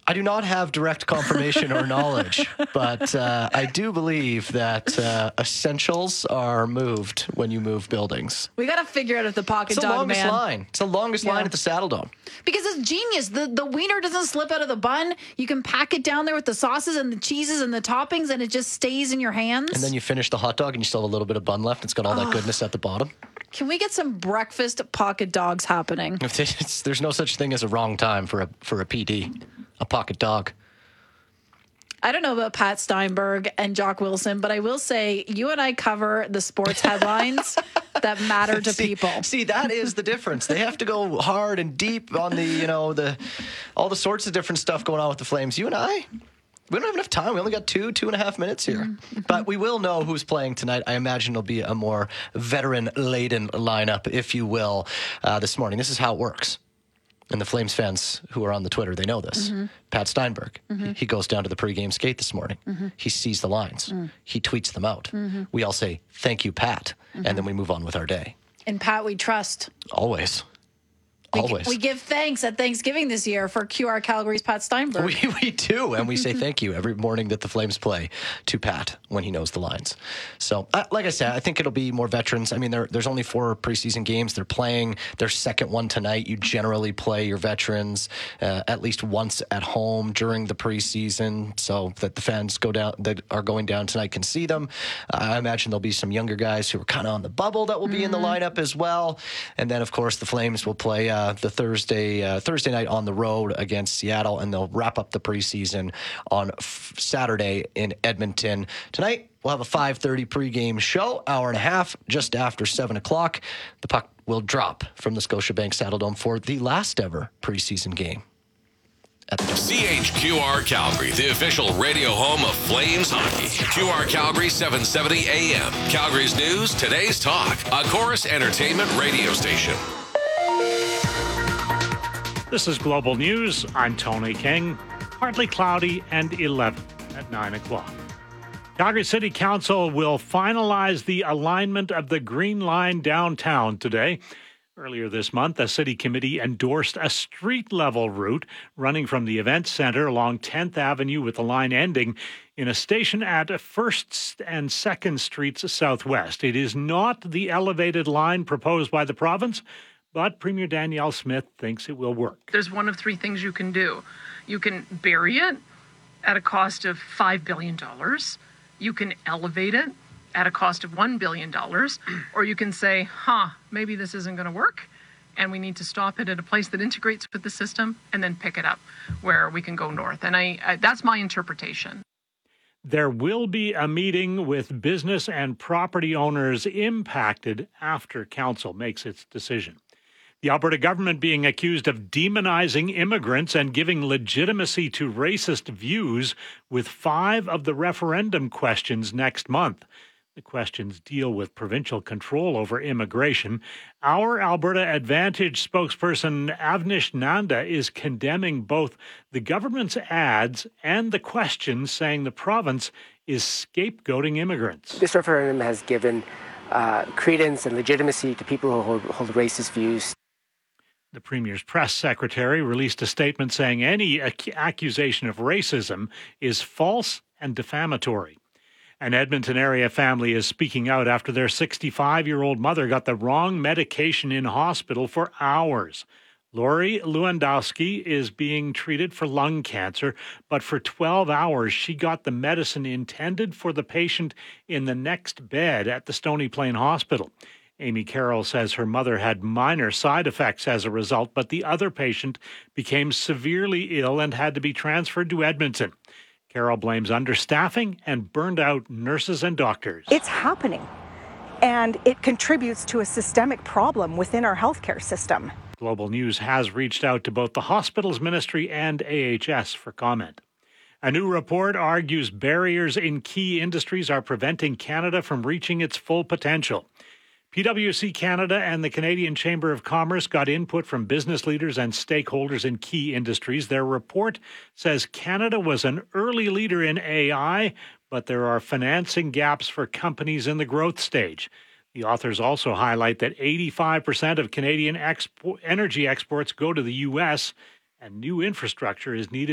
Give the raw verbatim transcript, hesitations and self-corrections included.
I do not have direct confirmation or knowledge, but uh, I do believe that uh, essentials are moved when you move buildings. We got to figure out if the pocket It's the dog longest man. line. It's the longest Yeah. line at the Saddle Dome. Because it's genius. The the wiener doesn't slip out of the bun. You can pack it down there with the sauces and the cheeses and the toppings, and it just stays in your hands. And then you finish the hot dog and you still have a little bit of bun left. It's got all that goodness at the bottom. Can we get some breakfast pocket dogs happening? It's, there's no such thing as a wrong time for a for a P D, a pocket dog. I don't know about Pat Steinberg and Jock Wilson, but I will say you and I cover the sports headlines that matter to see, people. See, that is the difference. They have to go hard and deep on the, you know, the all the sorts of different stuff going on with the Flames. You and I, we don't have enough time. We only got two, two and a half minutes here. Mm-hmm. But we will know who's playing tonight. I imagine it'll be a more veteran-laden lineup, if you will, uh, this morning. This is how it works. And the Flames fans who are on the Twitter, they know this. Mm-hmm. Pat Steinberg, mm-hmm. he goes down to the pregame skate this morning. Mm-hmm. He sees the lines. Mm-hmm. He tweets them out. Mm-hmm. We all say, thank you, Pat. Mm-hmm. And then we move on with our day. And Pat, we trust. Always. We, Always. We give thanks at Thanksgiving this year for Q R Calgary's Pat Steinberg. We, we do, and we say thank you every morning that the Flames play to Pat when he knows the lines. So, uh, like I said, I think it'll be more veterans. I mean, there, there's only four preseason games. They're playing their second one tonight. You generally play your veterans uh, at least once at home during the preseason so that the fans go down that are going down tonight can see them. Uh, I imagine there'll be some younger guys who are kind of on the bubble that will be mm-hmm. in the lineup as well. And then, of course, the Flames will play uh, the Thursday uh, Thursday night on the road against Seattle, and they'll wrap up the preseason on f- Saturday in Edmonton. Tonight, we'll have a five thirty pregame show, hour and a half, just after seven o'clock. The puck will drop from the Scotiabank Saddle Dome for the last ever preseason game. At the C H Q R Calgary, the official radio home of Flames hockey. Q R Calgary, seven seventy A M. Calgary's news, today's talk. A Chorus Entertainment radio station. This is Global News. I'm Tony King. Partly cloudy and eleven at nine o'clock. Calgary City Council will finalize the alignment of the Green Line downtown today. Earlier this month, the city committee endorsed a street-level route running from the event center along tenth Avenue with the line ending in a station at first and second Streets Southwest. It is not the elevated line proposed by the province, but Premier Danielle Smith thinks it will work. There's one of three things you can do. You can bury it at a cost of five billion dollars. You can elevate it at a cost of one billion dollars. Or you can say, huh, maybe this isn't going to work, and we need to stop it at a place that integrates with the system and then pick it up where we can go north. And I, I that's my interpretation. There will be a meeting with business and property owners impacted after council makes its decision. The Alberta government being accused of demonizing immigrants and giving legitimacy to racist views with five of the referendum questions next month. The questions deal with provincial control over immigration. Our Alberta Advantage spokesperson Avnish Nanda is condemning both the government's ads and the questions, saying the province is scapegoating immigrants. This referendum has given uh, credence and legitimacy to people who hold, hold racist views. The Premier's press secretary released a statement saying any ac- accusation of racism is false and defamatory. An Edmonton area family is speaking out after their sixty-five-year-old mother got the wrong medication in hospital for hours. Lori Lewandowski is being treated for lung cancer, but for twelve hours she got the medicine intended for the patient in the next bed at the Stony Plain Hospital. Amy Carroll says her mother had minor side effects as a result, but the other patient became severely ill and had to be transferred to Edmonton. Carroll blames understaffing and burned out nurses and doctors. It's happening, and it contributes to a systemic problem within our healthcare system. Global News has reached out to both the Hospitals Ministry and A H S for comment. A new report argues barriers in key industries are preventing Canada from reaching its full potential. P W C Canada and the Canadian Chamber of Commerce got input from business leaders and stakeholders in key industries. Their report says Canada was an early leader in A I, but there are financing gaps for companies in the growth stage. The authors also highlight that eighty-five percent of Canadian expo- energy exports go to the U S, and new infrastructure is needed